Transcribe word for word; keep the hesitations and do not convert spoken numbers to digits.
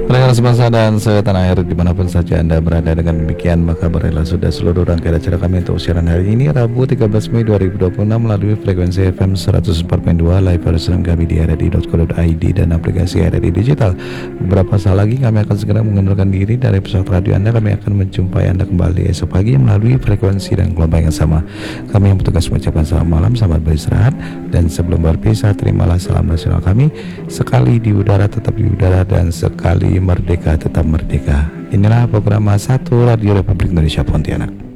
Pendengar semasa dan setanah air dimanapun saja Anda berada, dengan demikian maka berilah sudah seluruh rangkaian acara kami untuk siaran hari ini Rabu tiga belas Mei dua ribu dua puluh enam melalui frekuensi F M seratus empat koma dua live version kami di r r i dot co dot i d dan aplikasi R R I Digital. Beberapa saat lagi kami akan segera mengundurkan diri dari pesawat radio Anda. Kami akan menjumpai Anda kembali esok pagi melalui frekuensi dan gelombang yang sama. Kami yang bertugas mengucapkan selamat malam, selamat beristirahat, dan sebelum berpisah terimalah salam nasional kami. Sekali di udara tetap di udara, dan sekali merdeka tetap merdeka. Inilah program satu Radio Republik Indonesia Pontianak.